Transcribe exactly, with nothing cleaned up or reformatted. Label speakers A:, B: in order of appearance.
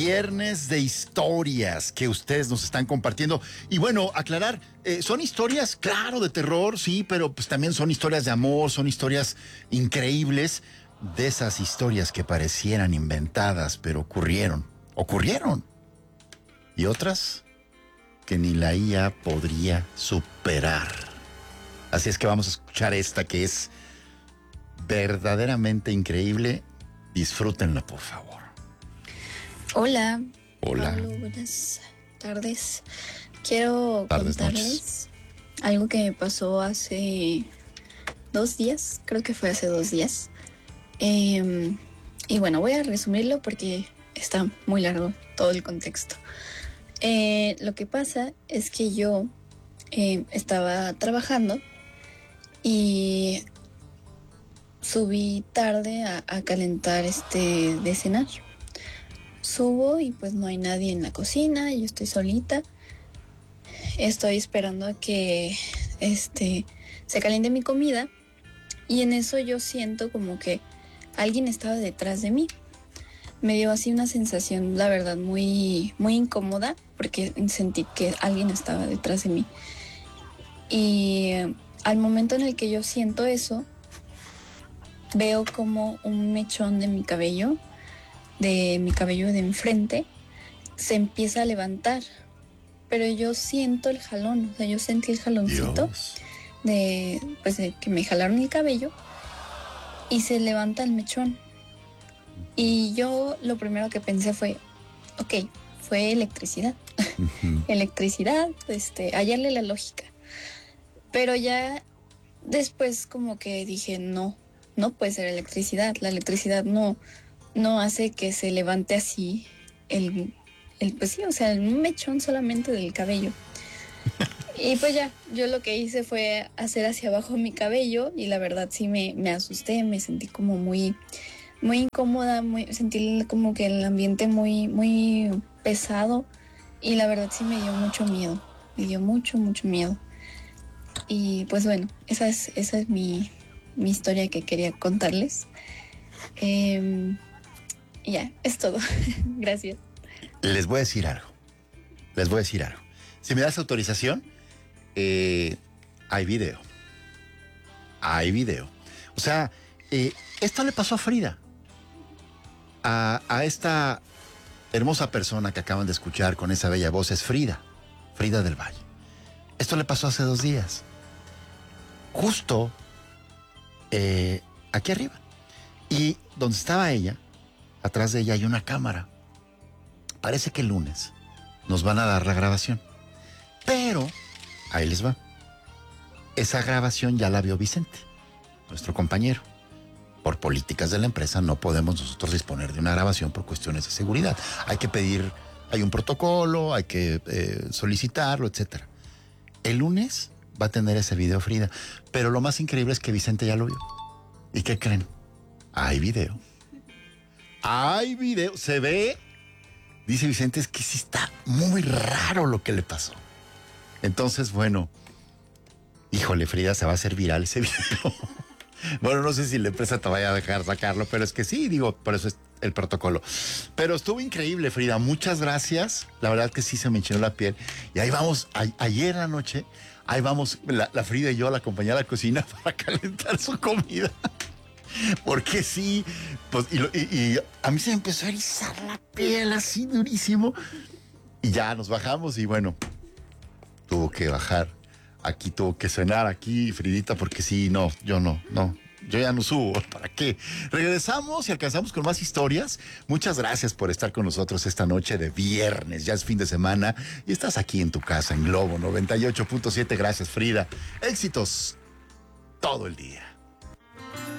A: Viernes de historias que ustedes nos están compartiendo. Y bueno, aclarar, eh, son historias, claro, de terror, sí, pero pues también son historias de amor, son historias increíbles, de esas historias que parecieran inventadas, pero ocurrieron, ocurrieron. Y otras que ni la I A podría superar. Así es que vamos a escuchar esta que es verdaderamente increíble. Disfrútenla, por favor.
B: Hola.
A: Hola.
B: Pablo, buenas tardes. Quiero
A: Tardes,
B: contarles
A: noches.
B: algo que me pasó hace dos días, creo que fue hace dos días. Eh, y bueno, voy a resumirlo porque está muy largo todo el contexto. Eh, lo que pasa es que yo eh, estaba trabajando y subí tarde a, a calentar este de cenar. Subo y pues no hay nadie en la cocina, yo estoy solita. Estoy esperando a que este, se caliente mi comida y en eso yo siento como que alguien estaba detrás de mí. Me dio así una sensación, la verdad, muy, muy incómoda porque sentí que alguien estaba detrás de mí. Y eh, al momento en el que yo siento eso, veo como un mechón de mi cabello, de mi cabello de enfrente, se empieza a levantar. Pero yo siento el jalón, o sea, yo sentí el jaloncito
A: Dios.
B: de, pues, de que me jalaron el cabello y se levanta el mechón. Y yo lo primero que pensé fue, ok, fue electricidad.
A: Uh-huh.
B: Electricidad, este, hallarle la lógica. Pero ya después como que dije, no, no puede ser electricidad. La electricidad no, no hace que se levante así el, el, pues sí, o sea, un mechón solamente del cabello. Y pues ya, yo lo que hice fue hacer hacia abajo mi cabello y la verdad sí me, me asusté, me sentí como muy, muy incómoda, muy, sentí como que el ambiente muy, muy pesado y la verdad sí me dio mucho miedo, me dio mucho, mucho miedo. Y pues bueno, esa es, esa es mi, mi historia que quería contarles. Eh, ya, es todo. Gracias.
A: Les voy a decir algo. Les voy a decir algo. Si me das autorización, eh, hay video. Hay video. O sea, eh, esto le pasó a Frida. A, a esta hermosa persona que acaban de escuchar con esa bella voz es Frida. Frida del Valle. Esto le pasó hace dos días. Justo eh, aquí arriba. Y donde estaba ella, atrás de ella hay una cámara. Parece que el lunes nos van a dar la grabación. Pero, ahí les va. Esa grabación ya la vio Vicente, nuestro compañero. Por políticas de la empresa no podemos nosotros disponer de una grabación por cuestiones de seguridad. Hay que pedir, hay un protocolo, hay que eh, solicitarlo, etcétera. El lunes va a tener ese video Frida. Pero lo más increíble es que Vicente ya lo vio. ¿Y qué creen? Hay video. Hay video. Se ve. Dice Vicente, es que sí está muy raro lo que le pasó. Entonces, bueno, híjole, Frida, se va a hacer viral ese video. Bueno, no sé si la empresa te vaya a dejar sacarlo, pero es que sí, digo, por eso es el protocolo. Pero estuvo increíble, Frida, muchas gracias. La verdad que sí se me enchinó la piel. Y ahí vamos, a, ayer en la noche, ahí vamos, la, la Frida y yo la acompañé a la cocina para calentar su comida. Porque sí, pues, y, y, y a mí se me empezó a erizar la piel así durísimo. Y ya nos bajamos y bueno, tuvo que bajar. Aquí tuvo que cenar, aquí, Fridita, porque sí, no, yo no, no. Yo ya no subo, ¿para qué? Regresamos y alcanzamos con más historias. Muchas gracias por estar con nosotros esta noche de viernes. Ya es fin de semana y estás aquí en tu casa en Globo noventa y ocho punto siete. Gracias, Frida. Éxitos todo el día.